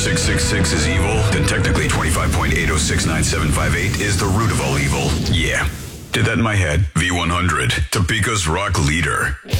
666 is evil, then technically 25.8069758 is the root of all evil. Yeah. Did that in my head. V100, Topeka's rock leader.